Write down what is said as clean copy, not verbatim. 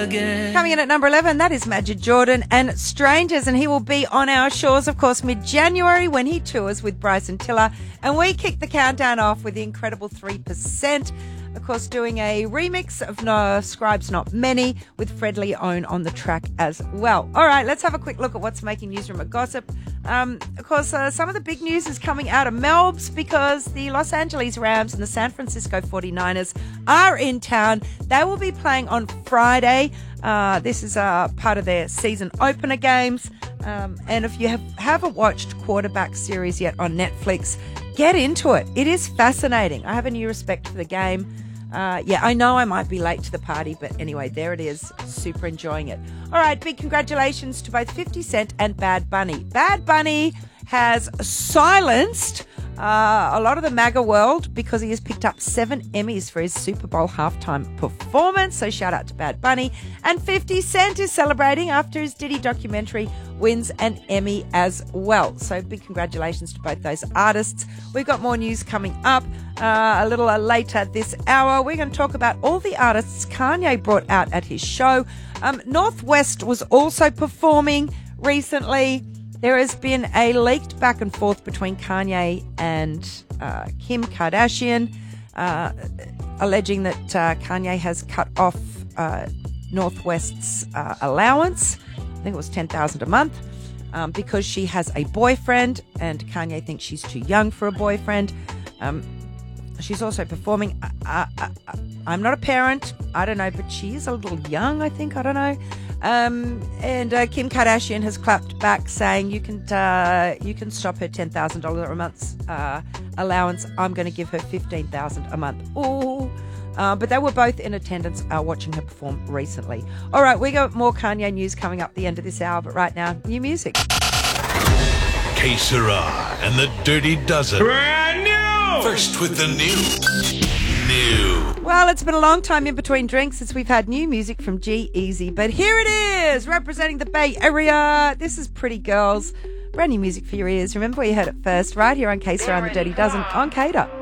again. Coming in at number 11, that is Majid Jordan and Strangers, and he will be on our shores, of course, mid-January when he tours with Bryson Tiller. And we kick the countdown off with the incredible 3%. Of course, doing a remix of No Scribes Not Many with Fred Leone on the track as well. All right, let's have a quick look at what's making newsroom of gossip. Of course, some of the big news is coming out of Melbs because the Los Angeles Rams and the San Francisco 49ers are in town. They will be playing on Friday. This is part of their season opener games. And if you haven't watched Quarterback series yet on Netflix, get into it. It is fascinating. I have a new respect for the game. I know I might be late to the party, but anyway, there it is. Super enjoying it. All right, big congratulations to both 50 Cent and Bad Bunny. Bad Bunny has silenced a lot of the MAGA world because he has picked up 7 Emmys for his Super Bowl halftime performance. So shout out to Bad Bunny. And 50 Cent is celebrating after his Diddy documentary wins an Emmy as well. So big congratulations to both those artists. We've got more news coming up a little later this hour. We're going to talk about all the artists Kanye brought out at his show. Northwest was also performing recently. There has been a leaked back and forth between Kanye and Kim Kardashian, alleging that Kanye has cut off Northwest's allowance. I think it was $10,000 a month because she has a boyfriend, and Kanye thinks she's too young for a boyfriend. She's also performing. I'm not a parent. I don't know, but she is a little young, I think. I don't know. And Kim Kardashian has clapped back, saying you can stop her $10,000 a month allowance. I'm going to give her $15,000 a month. Ooh. But they were both in attendance watching her perform recently. All right, we got more Kanye news coming up at the end of this hour, but right now, new music. Que Sera and the Dirty Dozen. Brand new! First with the new. Well, it's been a long time in between drinks since we've had new music from G-Eazy, but here it is, representing the Bay Area. This is Pretty Girls. Brand new music for your ears. Remember where you heard it first, right here on Que Sera and the Dirty Dozen on Cater.